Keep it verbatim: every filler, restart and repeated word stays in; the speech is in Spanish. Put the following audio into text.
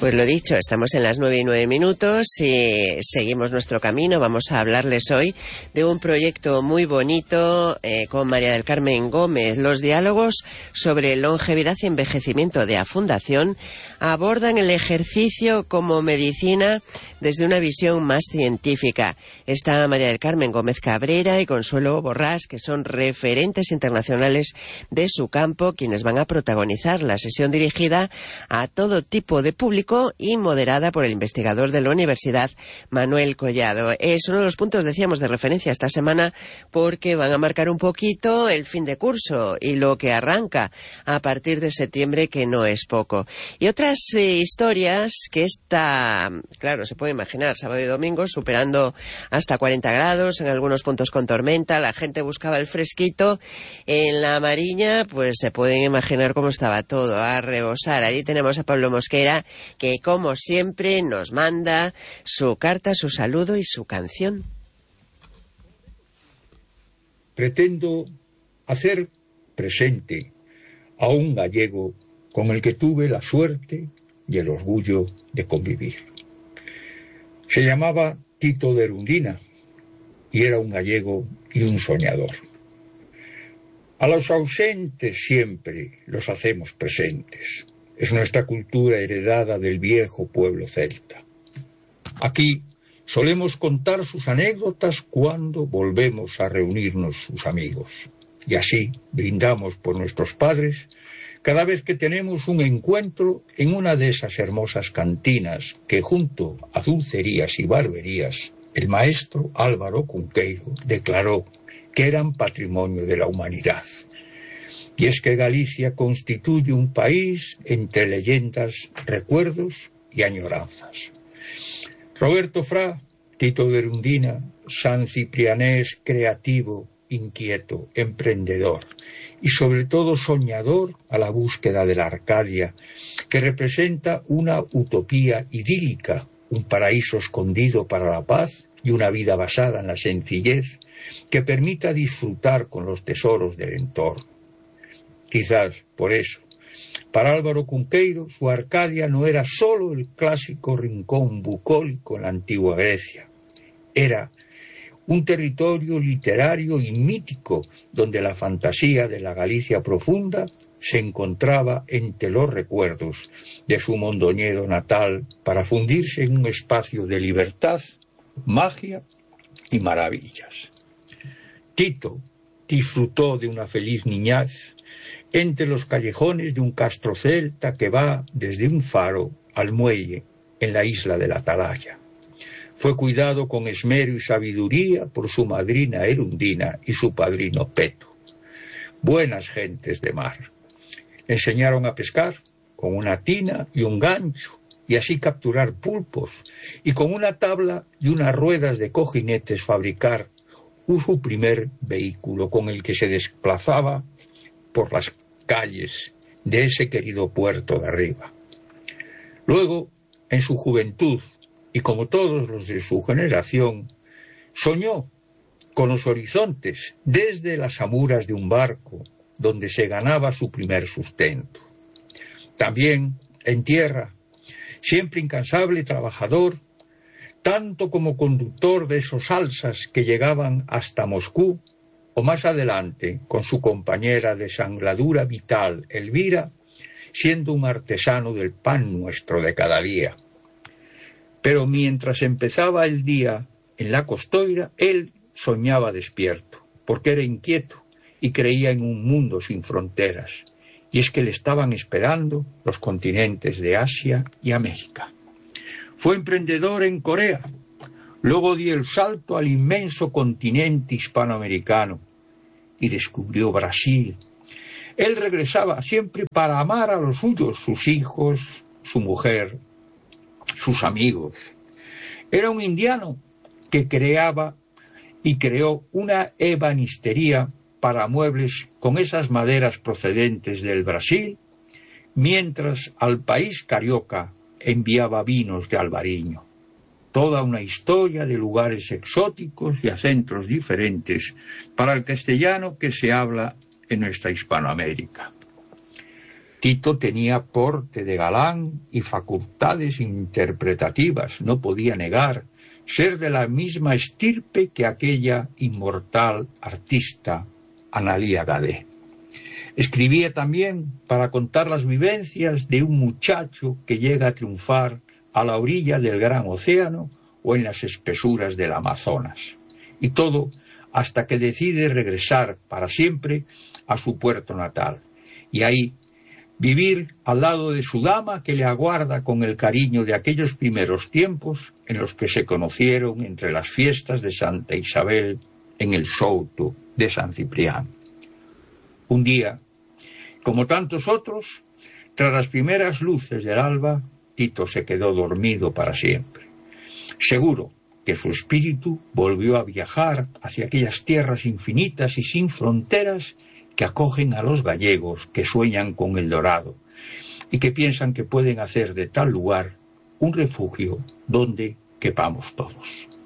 Pues lo dicho, estamos en las nueve y nueve minutos y seguimos nuestro camino. Vamos a hablarles hoy de un proyecto muy bonito eh, con María del Carmen Gómez. Los diálogos sobre longevidad y envejecimiento de A Fundación abordan el ejercicio como medicina desde una visión más científica. Está María del Carmen Gómez Cabrera y Consuelo Borrás, que son referentes internacionales de su campo, quienes van a protagonizar la sesión dirigida a todo tipo de público y moderada por el investigador de la Universidad, Manuel Collado. Es uno de los puntos, decíamos, de referencia esta semana, porque van a marcar un poquito el fin de curso y lo que arranca a partir de septiembre, que no es poco. Y otras eh, historias que esta, claro, se puede imaginar, sábado y domingo, superando hasta cuarenta grados, en algunos puntos con tormenta, la gente buscaba el fresquito. En la Mariña, pues se pueden imaginar cómo estaba todo, a rebosar. Allí tenemos a Pablo Mosquera, que como siempre nos manda su carta, su saludo y su canción. Pretendo hacer presente a un gallego con el que tuve la suerte y el orgullo de convivir. Se llamaba Tito de Erundina y era un gallego y un soñador. A los ausentes siempre los hacemos presentes. Es nuestra cultura heredada del viejo pueblo celta. Aquí solemos contar sus anécdotas cuando volvemos a reunirnos sus amigos. Y así brindamos por nuestros padres cada vez que tenemos un encuentro en una de esas hermosas cantinas que, junto a dulcerías y barberías, el maestro Álvaro Cunqueiro declaró que eran patrimonio de la humanidad. Y es que Galicia constituye un país entre leyendas, recuerdos y añoranzas. Roberto Fra, Tito de Erundina, San Ciprianés, creativo, inquieto, emprendedor y sobre todo soñador a la búsqueda de la Arcadia, que representa una utopía idílica, un paraíso escondido para la paz y una vida basada en la sencillez que permita disfrutar con los tesoros del entorno. Quizás por eso, para Álvaro Cunqueiro, su Arcadia no era solo el clásico rincón bucólico en la antigua Grecia. Era un territorio literario y mítico donde la fantasía de la Galicia profunda se encontraba entre los recuerdos de su Mondoñedo natal para fundirse en un espacio de libertad, magia y maravillas. Tito disfrutó de una feliz niñez entre los callejones de un castro celta que va desde un faro al muelle en la isla de la Atalaya. Fue cuidado con esmero y sabiduría por su madrina Erundina y su padrino Peto. Buenas gentes de mar. Le enseñaron a pescar con una tina y un gancho y así capturar pulpos, y con una tabla y unas ruedas de cojinetes fabricar su primer vehículo con el que se desplazaba por las calles de ese querido puerto de arriba. Luego, en su juventud, y como todos los de su generación, soñó con los horizontes desde las amuras de un barco donde se ganaba su primer sustento. También en tierra, siempre incansable trabajador, tanto como conductor de esos alsas que llegaban hasta Moscú, o más adelante, con su compañera de sangradura vital, Elvira, siendo un artesano del pan nuestro de cada día. Pero mientras empezaba el día en la costoira, él soñaba despierto, porque era inquieto y creía en un mundo sin fronteras. Y es que le estaban esperando los continentes de Asia y América. Fue emprendedor en Corea, luego dio el salto al inmenso continente hispanoamericano y descubrió Brasil. Él regresaba siempre para amar a los suyos, sus hijos, su mujer, sus amigos. Era un indiano que creaba y creó una ebanistería para muebles con esas maderas procedentes del Brasil, mientras al país carioca enviaba vinos de Albariño. Toda una historia de lugares exóticos y acentos diferentes para el castellano que se habla en nuestra Hispanoamérica. Tito tenía porte de galán y facultades interpretativas, no podía negar ser de la misma estirpe que aquella inmortal artista Analía Gadé. Escribía también para contar las vivencias de un muchacho que llega a triunfar a la orilla del gran océano o en las espesuras del Amazonas. Y todo hasta que decide regresar para siempre a su puerto natal. Y ahí vivir al lado de su dama que le aguarda con el cariño de aquellos primeros tiempos en los que se conocieron entre las fiestas de Santa Isabel en el Souto de San Ciprián. Un día, como tantos otros, tras las primeras luces del alba, Tito se quedó dormido para siempre. Seguro que su espíritu volvió a viajar hacia aquellas tierras infinitas y sin fronteras que acogen a los gallegos que sueñan con el dorado y que piensan que pueden hacer de tal lugar un refugio donde quepamos todos.